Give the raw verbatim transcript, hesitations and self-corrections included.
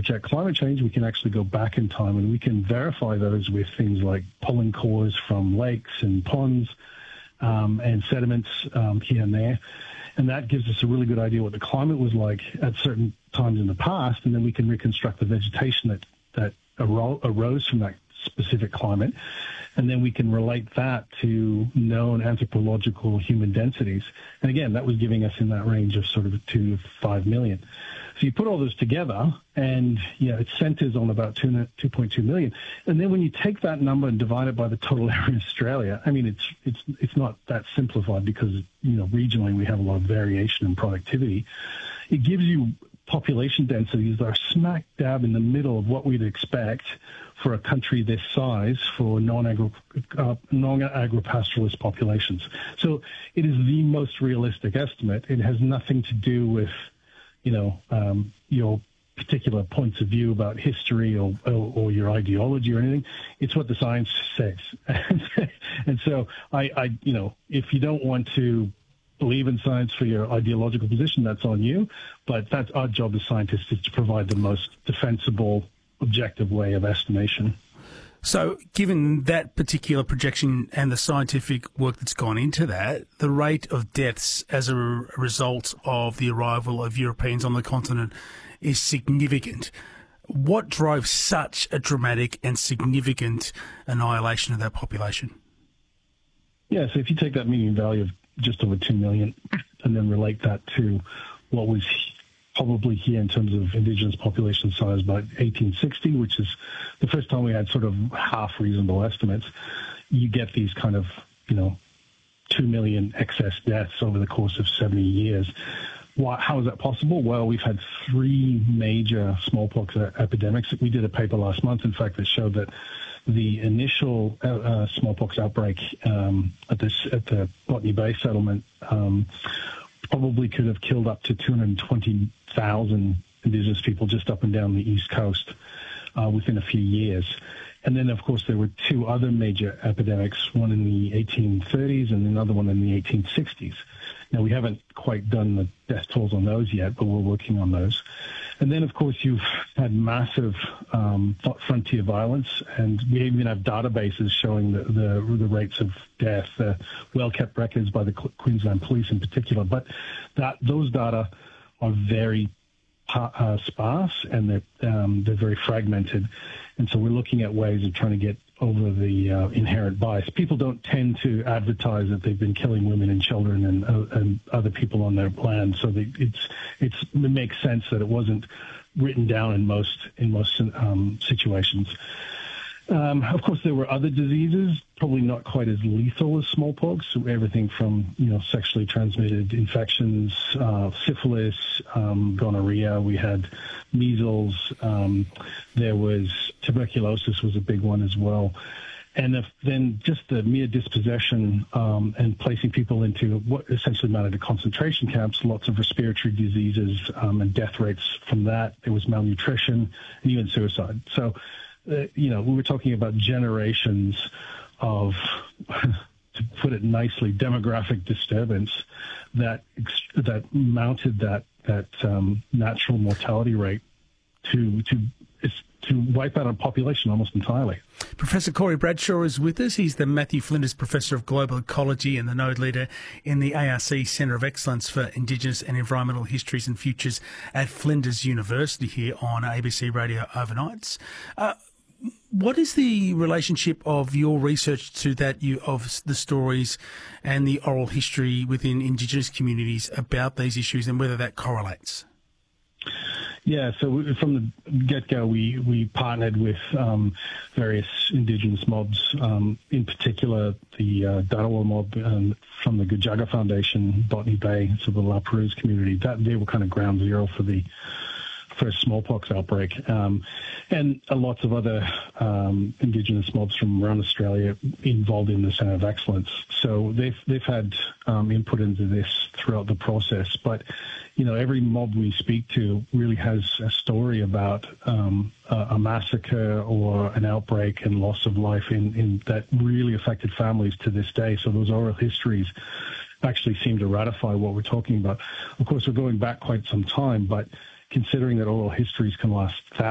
project climate change, we can actually go back in time and we can verify those with things like pollen cores from lakes and ponds um, and sediments um, here and there. And that gives us a really good idea what the climate was like at certain times in the past, and then we can reconstruct the vegetation that, that aro- arose from that specific climate. And then we can relate that to known anthropological human densities. And again, that was giving us in that range of sort of two to five million. So you put all those together, and you know, it centers on about two, two point two million. And then when you take that number and divide it by the total area of Australia, I mean, it's it's it's not that simplified because, you know, regionally we have a lot of variation in productivity. It gives you population densities that are smack dab in the middle of what we'd expect for a country this size for non-agro, uh, non-agropastoralist populations. So it is the most realistic estimate. It has nothing to do with, you know, um, your particular points of view about history or, or, or your ideology or anything. It's what the science says. And so I, I, you know, if you don't want to believe in science for your ideological position, that's on you. But that's our job as scientists, is to provide the most defensible, objective way of estimation. So given that particular projection and the scientific work that's gone into that, the rate of deaths as a result of the arrival of Europeans on the continent is significant. What drove such a dramatic and significant annihilation of that population? Yeah, so if you take that median value of just over two million and then relate that to what was probably here in terms of Indigenous population size by eighteen sixty, which is the first time we had sort of half reasonable estimates, you get these kind of, you know, two million excess deaths over the course of seventy years. Why, how is that possible? Well, we've had three major smallpox epidemics. We did a paper last month, in fact, that showed that the initial uh, uh, smallpox outbreak um, at, this, at the Botany Bay settlement um, probably could have killed up to two hundred twenty thousand Indigenous people just up and down the East Coast uh, within a few years. And then, of course, there were two other major epidemics, one in the eighteen thirties and another one in the eighteen sixties. Now, we haven't quite done the death tolls on those yet, but we're working on those. And then, of course, you've had massive um, frontier violence, and we even have databases showing the, the, the rates of death, uh, well-kept records by the Queensland Police in particular. But that those data are very uh, sparse, and they're, um, they're very fragmented. And so we're looking at ways of trying to get over the uh, inherent bias. People don't tend to advertise that they've been killing women and children and, uh, and other people on their land. So they, it's, it's, it makes sense that it wasn't written down in most, in most um, situations. Um, of course, there were other diseases, probably not quite as lethal as smallpox. So everything from, you know, sexually transmitted infections, uh, syphilis, um, gonorrhea. We had measles. Um, there was tuberculosis was a big one as well. And if, then just the mere dispossession um, and placing people into what essentially amounted to concentration camps, lots of respiratory diseases um, and death rates from that. There was malnutrition and even suicide. So, uh, you know, we were talking about generations of, to put it nicely, demographic disturbance that that mounted that that um, natural mortality rate to to to wipe out a population almost entirely. Professor Corey Bradshaw is with us. He's the Matthew Flinders Professor of Global Ecology and the Node Leader in the A R C Centre of Excellence for Indigenous and Environmental Histories and Futures at Flinders University here on A B C Radio Overnights. Uh, what is the relationship of your research to that you, of the stories and the oral history within Indigenous communities about these issues, and whether that correlates? Yeah, so from the get-go, we, we partnered with um, various Indigenous mobs, um, in particular the uh, Darawa mob um, from the Gujaga Foundation, Botany Bay, so the La Perouse community. That, they were kind of ground zero for the first smallpox outbreak, um, and uh, lots of other um, Indigenous mobs from around Australia involved in the Centre of Excellence. So they've they've had um, input into this throughout the process. But you know, every mob we speak to really has a story about um, a, a massacre or an outbreak and loss of life in, in that really affected families to this day. So those oral histories actually seem to ratify what we're talking about. Of course, we're going back quite some time, but considering that oral histories can last thousands